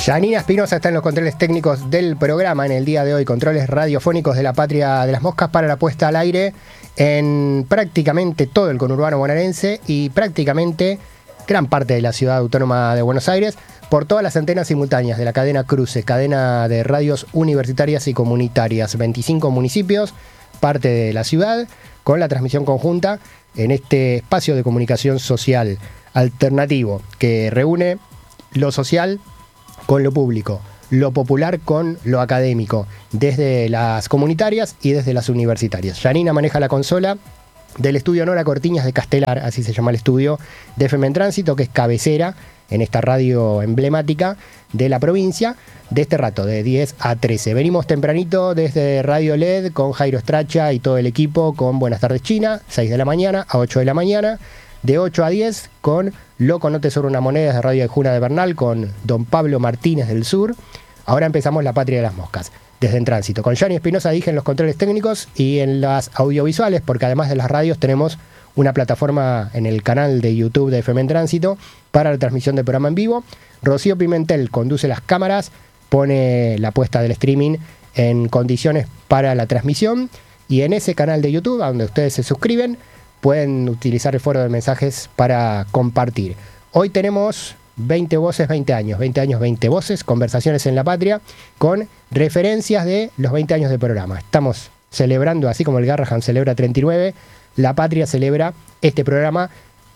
Yanina Espinosa está en los controles técnicos del programa en el día de hoy, controles radiofónicos de la Patria de las Moscas para la puesta al aire en prácticamente todo el conurbano bonaerense y prácticamente gran parte de la ciudad autónoma de Buenos Aires por todas las antenas simultáneas de la cadena Cruce, cadena de radios universitarias y comunitarias, 25 municipios, parte de la ciudad, con la transmisión conjunta en este espacio de comunicación social alternativo que reúne lo social con lo público, lo popular con lo académico, desde las comunitarias y desde las universitarias. Yanina maneja la consola del estudio Nora Cortiñas de Castelar, así se llama el estudio de FM en Tránsito, que es cabecera en esta radio emblemática de la provincia, de este rato, de 10 a 13. Venimos tempranito desde Radio LED con Jairo Stracha y todo el equipo con Buenas tardes China, 6 de la mañana a 8 de la mañana. De 8 a 10 con Loco no te sobre una moneda de Radio de Juna de Bernal con Don Pablo Martínez del Sur. Ahora empezamos La Patria de las Moscas, desde En Tránsito. Con Yani Espinosa dije en los controles técnicos y en las audiovisuales, porque además de las radios tenemos una plataforma en el canal de YouTube de FM en Tránsito para la transmisión del programa en vivo. Rocío Pimentel conduce las cámaras, pone la puesta del streaming en condiciones para la transmisión y en ese canal de YouTube, a donde ustedes se suscriben, pueden utilizar el foro de mensajes para compartir. Hoy tenemos 20 voces, 20 años, 20 años, 20 voces, conversaciones en la patria, con referencias de los 20 años de programa. Estamos celebrando, así como el Garrahan celebra 39, la patria celebra este programa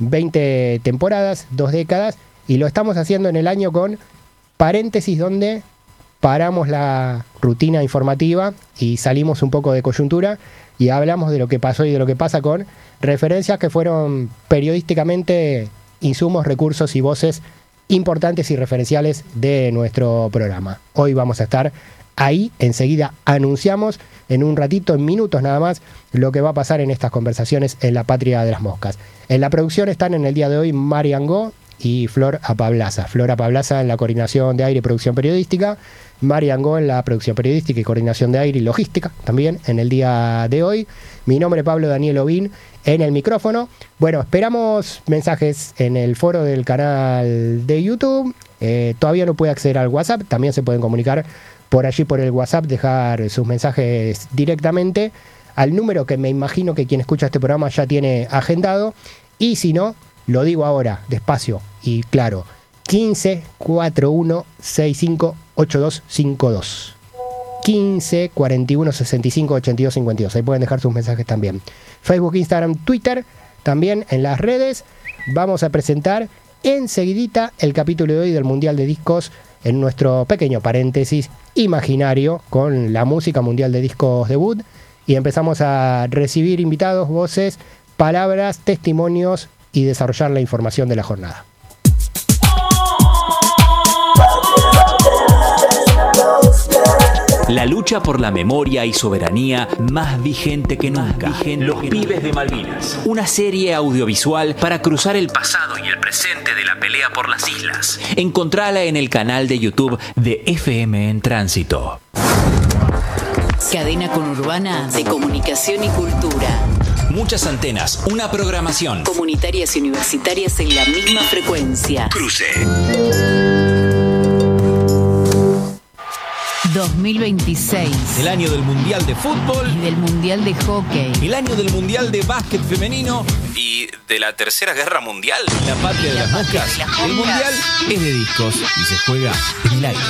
20 temporadas, 2 décadas, y lo estamos haciendo en el año con paréntesis donde paramos la rutina informativa y salimos un poco de coyuntura y hablamos de lo que pasó y de lo que pasa con referencias que fueron periodísticamente insumos, recursos y voces importantes y referenciales de nuestro programa. Hoy vamos a estar ahí, enseguida anunciamos en un ratito, en minutos nada más, lo que va a pasar en estas conversaciones en La Patria de las Moscas. En la producción están en el día de hoy Mari Angó y Flor Apablaza. Flor Apablaza en la coordinación de aire y producción periodística, Mari Angó en la producción periodística y coordinación de aire y logística también en el día de hoy. Mi nombre es Pablo Daniel Ovín en el micrófono. Bueno, esperamos mensajes en el foro del canal de YouTube. Todavía no puede acceder al WhatsApp, también se pueden comunicar por allí por el WhatsApp, dejar sus mensajes directamente al número que me imagino que quien escucha este programa ya tiene agendado. Y si no, lo digo ahora, despacio y claro, 15 41 65 8252. 15 41 65 82 52. Ahí pueden dejar sus mensajes también. Facebook, Instagram, Twitter, también en las redes. Vamos a presentar enseguidita el capítulo de hoy del Mundial de Discos en nuestro pequeño paréntesis imaginario con la música mundial de discos debut. Y empezamos a recibir invitados, voces, palabras, testimonios y desarrollar la información de la jornada. La lucha por la memoria y soberanía más vigente que nunca. Los Pibes de Malvinas. Una serie audiovisual para cruzar el pasado y el presente de la pelea por las islas. Encontrala en el canal de YouTube de FM en Tránsito. Cadena conurbana de comunicación y cultura. Muchas antenas, una programación. Comunitarias y universitarias en la misma frecuencia. Cruce. 2026. El año del Mundial de Fútbol. Y del Mundial de Hockey. El año del Mundial de Básquet Femenino. Y de la Tercera Guerra Mundial. La Patria de las Moscas. El Mundial es de discos y se juega en el aire.